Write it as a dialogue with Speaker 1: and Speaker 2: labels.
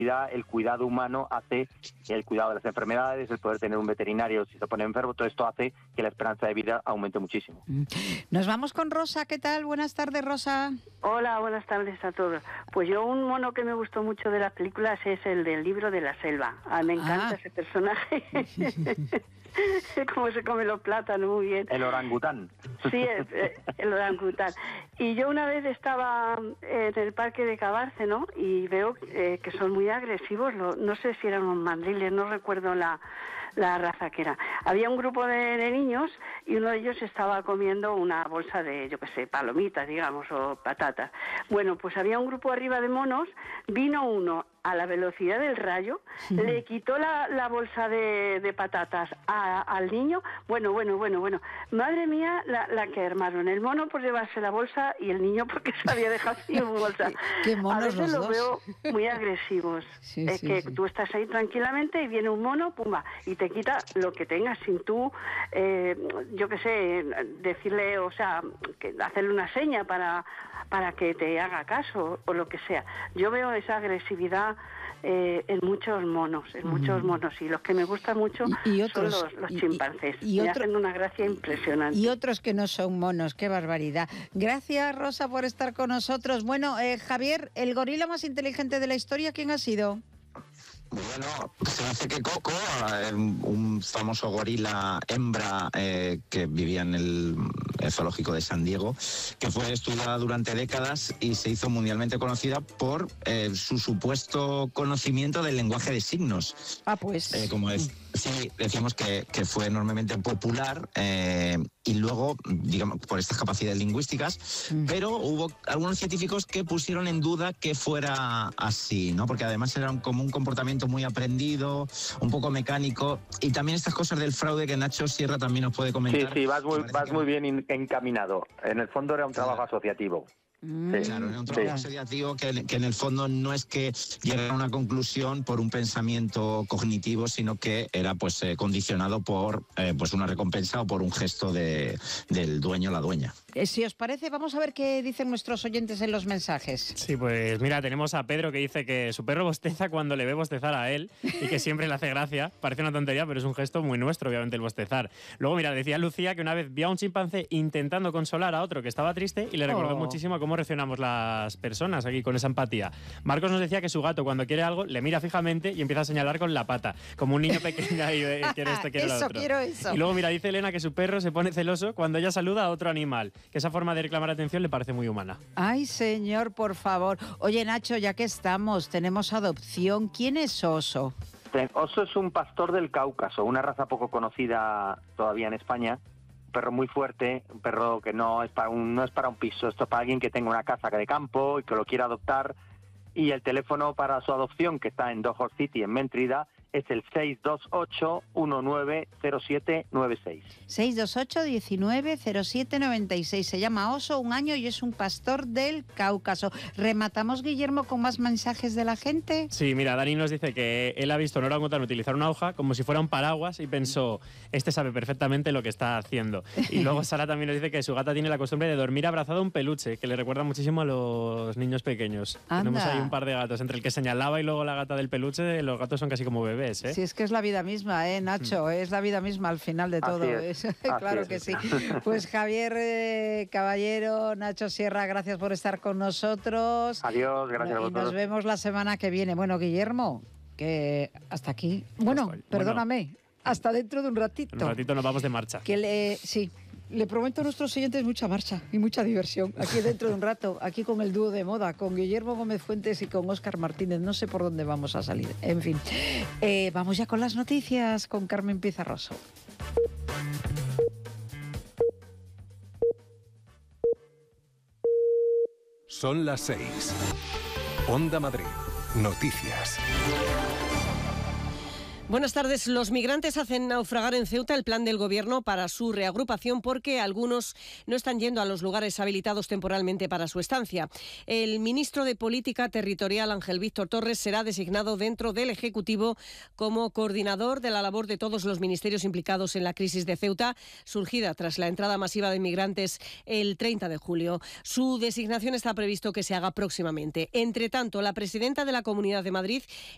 Speaker 1: velocidad, el cuidado humano hace que el cuidado de las enfermedades, el poder tener un veterinario si se pone enfermo, todo esto hace que la esperanza de vida aumente muchísimo.
Speaker 2: Nos vamos con Rosa. ¿Qué tal? Buenas tardes, Rosa.
Speaker 3: Hola, buenas tardes a todos. Pues yo un mono que me gustó mucho de las películas es el del Libro de la Selva. Me encanta ese personaje. Cómo se come los plátanos, muy bien.
Speaker 1: El orangután.
Speaker 3: Sí, el orangután. Y yo una vez estaba en el parque de Cabarce, ¿no? Y veo que son muy agresivos. No sé si eran unos mandriles, no recuerdo la raza que era. Había un grupo de niños y uno de ellos estaba comiendo una bolsa de, yo qué sé, palomitas, digamos, o patatas. Bueno, pues había un grupo arriba de monos, vino uno a la velocidad del rayo, le quitó la bolsa de patatas al niño. Bueno. Madre mía, la que armaron. El mono por llevarse la bolsa y el niño porque se había dejado sin bolsa.
Speaker 2: Qué monos.
Speaker 3: A veces
Speaker 2: los
Speaker 3: los
Speaker 2: dos.
Speaker 3: veo muy agresivos. Tú estás ahí tranquilamente y viene un mono, pumba, y te quita lo que tengas sin tú, yo qué sé, decirle, o sea, hacerle una seña para que te haga caso o lo que sea. Yo veo esa agresividad en muchos monos, y los que me gustan mucho son los chimpancés. Me hacen una gracia impresionante.
Speaker 2: Y otros que no son monos, qué barbaridad. Gracias, Rosa, por estar con nosotros. Bueno, Javier, el gorila más inteligente de la historia, ¿quién ha sido?
Speaker 4: Bueno, se dice que Coco, un famoso gorila hembra que vivía en el zoológico de San Diego, que fue estudiada durante décadas y se hizo mundialmente conocida por su supuesto conocimiento del lenguaje de signos. Sí, decíamos que fue enormemente popular y luego, digamos, por estas capacidades lingüísticas, pero hubo algunos científicos que pusieron en duda que fuera así, ¿no? Porque además era como un comportamiento muy aprendido, un poco mecánico, y también estas cosas del fraude que Nacho Sierra también nos puede comentar.
Speaker 1: Sí, vas muy bien encaminado. En el fondo era un trabajo asociativo.
Speaker 4: Claro, era un trabajo asociativo que en el fondo no es que llegara a una conclusión por un pensamiento cognitivo, sino que era pues condicionado por pues una recompensa o por un gesto del dueño o la dueña.
Speaker 2: Si os parece, vamos a ver qué dicen nuestros oyentes en los mensajes.
Speaker 5: Sí, pues mira, tenemos a Pedro que dice que su perro bosteza cuando le ve bostezar a él y que siempre le hace gracia. Parece una tontería, pero es un gesto muy nuestro, obviamente, el bostezar. Luego, mira, decía Lucía que una vez vio a un chimpancé intentando consolar a otro que estaba triste y le recordó muchísimo a cómo reaccionamos las personas aquí con esa empatía. Marcos nos decía que su gato, cuando quiere algo, le mira fijamente y empieza a señalar con la pata, como un niño pequeño y quiere esto, quiere lo otro.
Speaker 2: Quiero eso.
Speaker 5: Y luego, mira, dice Elena que su perro se pone celoso cuando ella saluda a otro animal, que esa forma de reclamar atención le parece muy humana.
Speaker 2: Ay, señor, por favor. Oye, Nacho, ya que estamos, tenemos adopción. ¿Quién es Oso?
Speaker 1: Oso es un pastor del Cáucaso, una raza poco conocida todavía en España. Un perro muy fuerte, un perro que no es para un piso, esto es para alguien que tenga una casa de campo y que lo quiera adoptar. Y el teléfono para su adopción, que está en Dohor City, en Mérida, es el 628-190796.
Speaker 2: 628-190796. Se llama Oso, 1 año y es un pastor del Cáucaso. ¿Rematamos, Guillermo, con más mensajes de la gente?
Speaker 5: Sí, mira, Dani nos dice que él ha visto a un orangután utilizar una hoja como si fuera un paraguas y pensó, este sabe perfectamente lo que está haciendo. Y luego Sara también nos dice que su gata tiene la costumbre de dormir abrazado a un peluche, que le recuerda muchísimo a los niños pequeños.
Speaker 2: Anda.
Speaker 5: Tenemos ahí un par de gatos, entre el que señalaba y luego la gata del peluche, los gatos son casi como bebés.
Speaker 2: Sí, es que es la vida misma, Nacho, es la vida misma al final de todo. Claro que sí. Pues Javier Caballero, Nacho Sierra, gracias por estar con nosotros.
Speaker 1: Adiós, gracias a vosotros.
Speaker 2: Y nos vemos la semana que viene. Bueno, Guillermo, que hasta aquí. Bueno, perdóname, hasta dentro de un ratito.
Speaker 5: En un ratito nos vamos de marcha.
Speaker 2: Sí. Le prometo a nuestros oyentes mucha marcha y mucha diversión aquí dentro de un rato, aquí con el dúo de moda, con Guillermo Gómez Fuentes y con Óscar Martínez. No sé por dónde vamos a salir. En fin, vamos ya con las noticias con Carmen Pizarroso.
Speaker 6: Son las 6. Onda Madrid. Noticias.
Speaker 7: Buenas tardes. Los migrantes hacen naufragar en Ceuta el plan del Gobierno para su reagrupación porque algunos no están yendo a los lugares habilitados temporalmente para su estancia. El ministro de Política Territorial, Ángel Víctor Torres, será designado dentro del Ejecutivo como coordinador de la labor de todos los ministerios implicados en la crisis de Ceuta, surgida tras la entrada masiva de migrantes el 30 de julio. Su designación está previsto que se haga próximamente. Entre tanto, la presidenta de la Comunidad de Madrid